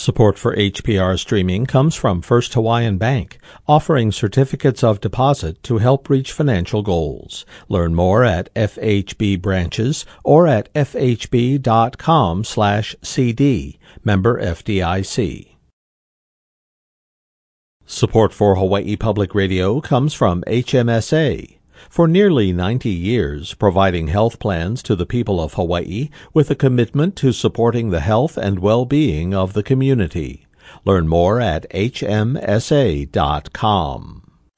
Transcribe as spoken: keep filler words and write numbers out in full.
Support for H P R streaming comes from First Hawaiian Bank, offering certificates of deposit to help reach financial goals. Learn more at F H B branches or at f h b dot com slash c d. Member F D I C. Support for Hawaii Public Radio comes from H M S A. For nearly ninety years, providing health plans to the people of Hawaii with a commitment to supporting the health and well-being of the community. Learn more at h m s a dot com.